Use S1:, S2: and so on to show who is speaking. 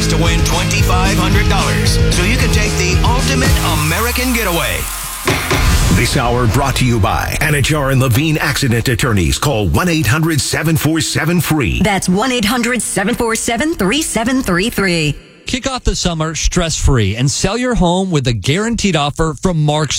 S1: to win $2,500 so you can take the ultimate American getaway.
S2: This hour brought to you by Anajar and Levine Accident Attorneys. Call 1-800-747-FREE.
S3: That's 1-800-747-3733.
S4: Kick off the summer stress-free and sell your home with a guaranteed offer from Mark's